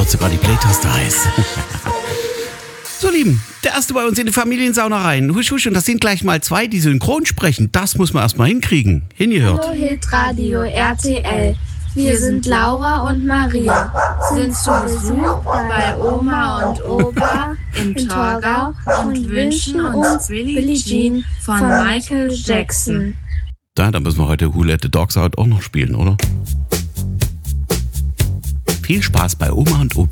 wird sogar die Playtaste heiß. So, Lieben, der erste bei uns in die Familiensauna rein. Husch, husch, und das sind gleich mal 2, die synchron sprechen. Das muss man erstmal hinkriegen. Hingehört. Hallo Hitradio RTL. Wir sind Laura und Maria. Sind zu Besuch bei Oma und Opa in Torgau und wünschen uns Billie Jean von Michael Jackson. Da müssen wir heute Who Let the Dogs Out auch noch spielen, oder? Viel Spaß bei Oma und Opa.